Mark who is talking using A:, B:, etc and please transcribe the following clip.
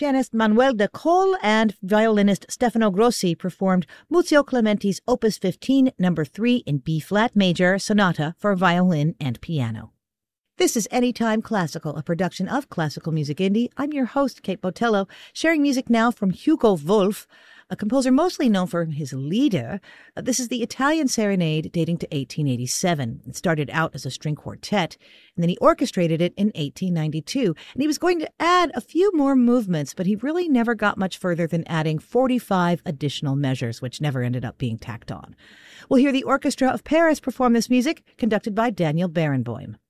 A: Pianist Manuel de Cole and violinist Stefano Grossi performed Muzio Clementi's Opus 15, No. 3 in B-flat major, sonata for violin and piano. This is Anytime Classical, a production of Classical Music Indie. I'm your host, Kate Botello, sharing music now from Hugo Wolf, a composer mostly known for his Lieder. This is the Italian Serenade dating to 1887. It started out as a string quartet, and then he orchestrated it in 1892. And he was going to add a few more movements, but he really never got much further than adding 45 additional measures, which never ended up being tacked on. We'll hear the Orchestra of Paris perform this music, conducted by Daniel Barenboim.